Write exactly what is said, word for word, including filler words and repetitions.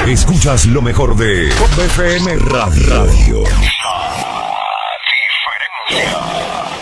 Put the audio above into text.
Escuchas lo mejor de Top F M Radio.